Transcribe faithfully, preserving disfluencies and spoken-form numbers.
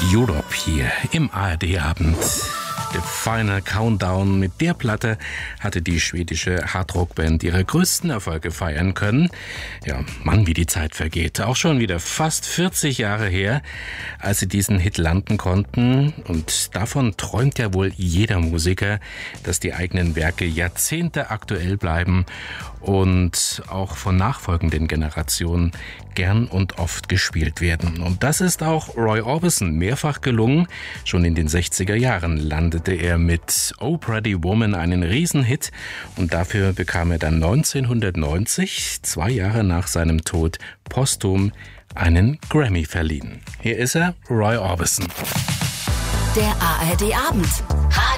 Europe hier im A R D-Abend. The Final Countdown. Mit der Platte hatte die schwedische Hardrock-Band ihre größten Erfolge feiern können. Ja, Mann, wie die Zeit vergeht. Auch schon wieder fast vierzig Jahre her, als sie diesen Hit landen konnten. Und davon träumt ja wohl jeder Musiker, dass die eigenen Werke Jahrzehnte aktuell bleiben und auch von nachfolgenden Generationen gern und oft gespielt werden. Und das ist auch Roy Orbison mehrfach gelungen. Schon in den sechziger Jahren landete er mit Oh Pretty Woman einen Riesenhit und dafür bekam er dann neunzehnhundertneunzig, zwei Jahre nach seinem Tod, posthum einen Grammy verliehen. Hier ist er, Roy Orbison. Der A R D-Abend.